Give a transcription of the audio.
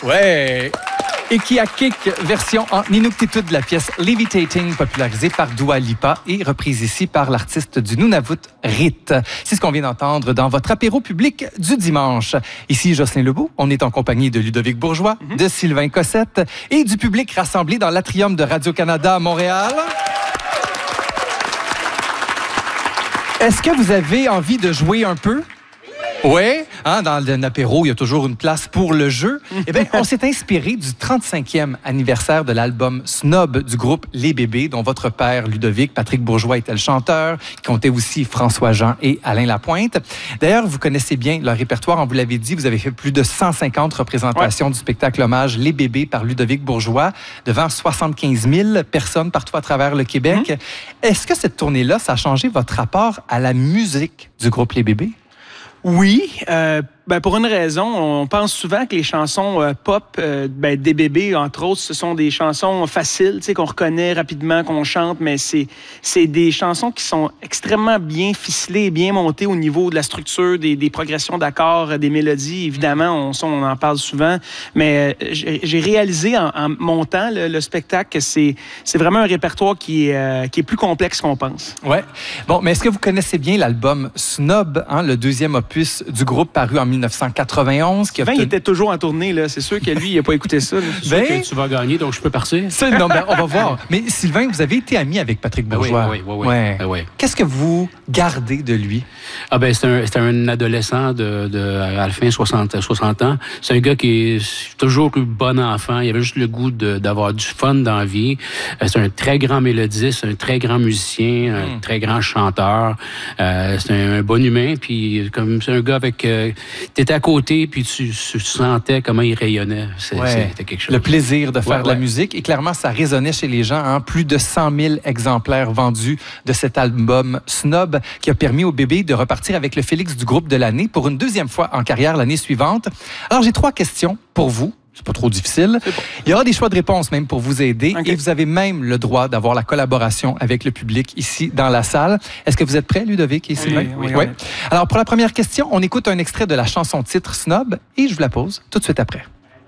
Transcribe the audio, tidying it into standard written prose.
Ouais. Et qui a Kick, version en inuktitut de la pièce Levitating, popularisée par Dua Lipa et reprise ici par l'artiste du Nunavut, Rit. C'est ce qu'on vient d'entendre dans votre apéro public du dimanche. Ici, Jocelyn Lebeau, on est en compagnie de Ludovic Bourgeois, de Sylvain Cossette et du public rassemblé dans l'Atrium de Radio-Canada à Montréal. Est-ce que vous avez envie de jouer un peu? Oui, hein, dans l'apéro, il y a toujours une place pour le jeu. Eh bien, on s'est inspiré du 35e anniversaire de l'album Snob du groupe Les Bébés, dont votre père, Ludovic, Patrick Bourgeois, était le chanteur, qui comptait aussi François Jean et Alain Lapointe. D'ailleurs, vous connaissez bien leur répertoire. On vous l'avait dit, vous avez fait plus de 150 représentations du spectacle hommage Les Bébés par Ludovic Bourgeois, devant 75 000 personnes partout à travers le Québec. Est-ce que cette tournée-là, ça a changé votre rapport à la musique du groupe Les Bébés? Oui, pour une raison, on pense souvent que les chansons pop des bébés, entre autres, ce sont des chansons faciles, tu sais, qu'on reconnaît rapidement, qu'on chante, mais c'est des chansons qui sont extrêmement bien ficelées, bien montées au niveau de la structure, des progressions d'accords, des mélodies. Évidemment, on en parle souvent, mais j'ai réalisé en montant le spectacle que c'est vraiment un répertoire qui est plus complexe qu'on pense. Ouais. Bon, mais est-ce que vous connaissez bien l'album Snob, hein, le deuxième opus du groupe paru en 1991? Il était toujours en tournée, là. C'est sûr que lui, il n'a pas écouté ça. C'est sûr que tu vas gagner, donc je peux partir. Non, on va voir. Mais Sylvain, vous avez été ami avec Patrick Bourgeois. Oui. Qu'est-ce que vous gardez de lui? C'est un adolescent à la fin 60 ans. C'est un gars qui est toujours un bon enfant. Il avait juste le goût d'avoir du fun dans la vie. C'est un très grand mélodiste, un très grand musicien, un très grand chanteur. C'est un bon humain, puis comme c'est un gars avec... t'étais à côté, puis tu sentais comment il rayonnait. C'était quelque chose. Le plaisir de faire de la musique. Et clairement, ça résonnait chez les gens. Hein? Plus de 100 000 exemplaires vendus de cet album Snob, qui a permis aux Bébés de repartir avec le Félix du groupe de l'année pour une deuxième fois en carrière l'année suivante. Alors, j'ai 3 questions pour vous. C'est pas trop difficile. Bon. Il y aura des choix de réponse même pour vous aider. Okay. Et vous avez même le droit d'avoir la collaboration avec le public ici dans la salle. Est-ce que vous êtes prêts, Ludovic et Sylvain? Oui. Alors, pour la première question, on écoute un extrait de la chanson titre Snob et je vous la pose tout de suite après.